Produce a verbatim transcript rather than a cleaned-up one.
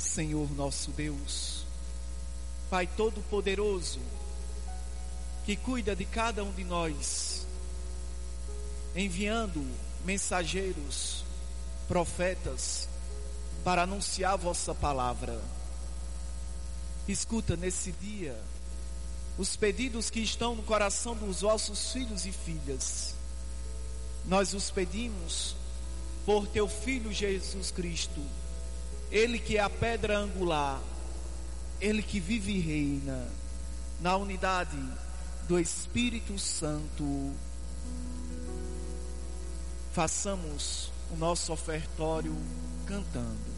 Senhor nosso Deus, Pai Todo-Poderoso, que cuida de cada um de nós, enviando mensageiros, profetas, para anunciar a vossa palavra. Escuta nesse dia os pedidos que estão no coração dos vossos filhos e filhas. Nós os pedimos por teu Filho Jesus Cristo, Ele que é a pedra angular, Ele que vive e reina na unidade do Espírito Santo. Façamos o nosso ofertório cantando.